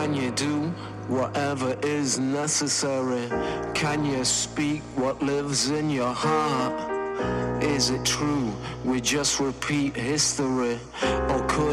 Can you do whatever is necessary? Can you speak what lives in your heart? Is it true we just repeat history? Or could